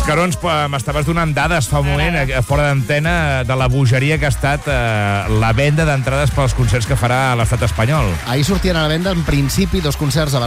Mascarons, m'estaves donant dades fa un moment, fora d'antena, de la bogeria que ha estat la venda d'entrades pels concerts que farà a l'estat espanyol. Ahir sortien a la venda, en principi, 2 concerts a